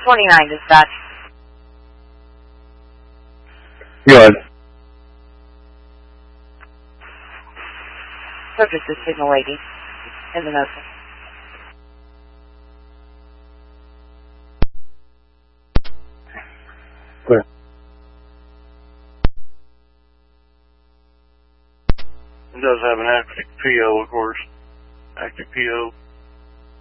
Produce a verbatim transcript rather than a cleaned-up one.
twenty-nine, dispatch. Good. Subject is signal eighty in the notes. Clear. It does have an active P O, of course. Active P O.